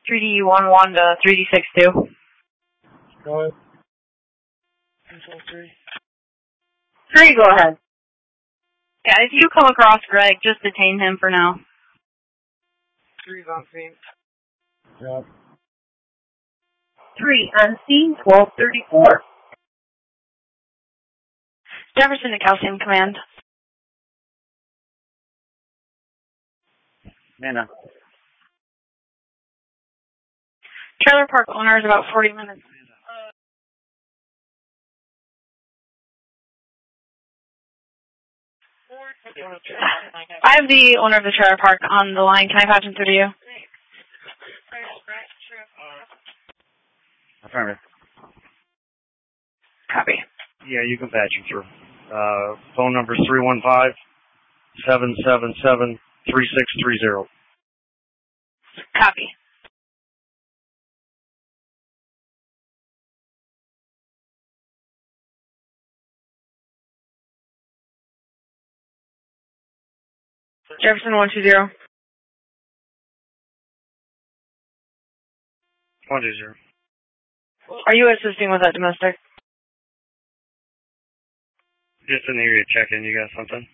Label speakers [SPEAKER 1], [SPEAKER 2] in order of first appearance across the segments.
[SPEAKER 1] 3D11 to 3D62.
[SPEAKER 2] Go ahead. Control 3.
[SPEAKER 1] 3, go ahead. Yeah, if you come across Greg, just detain him for now.
[SPEAKER 2] 3's on scene. Yep.
[SPEAKER 1] 3 on scene, 1234. Jefferson to Calcium Command.
[SPEAKER 3] Mana.
[SPEAKER 1] Trailer park owner is about 40 minutes. I have the owner of the trailer park on the line. Can I patch him through to you?
[SPEAKER 3] Affirmative.
[SPEAKER 1] Copy.
[SPEAKER 4] Yeah, you can patch him through. Phone number 315-777-3630.
[SPEAKER 1] Copy. Jefferson 120.
[SPEAKER 4] 120.
[SPEAKER 1] Are you assisting with that domestic?
[SPEAKER 4] Just in the area check-in, you got something?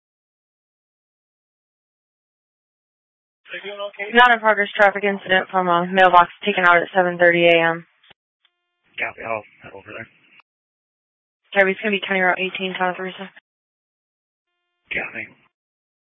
[SPEAKER 2] Are you doing okay?
[SPEAKER 1] Not in progress traffic incident from a mailbox taken out at 7:30 a.m.
[SPEAKER 4] Copy, I'll head over there.
[SPEAKER 1] It's going to be County Route 18, Town of Theresa.
[SPEAKER 4] Copy.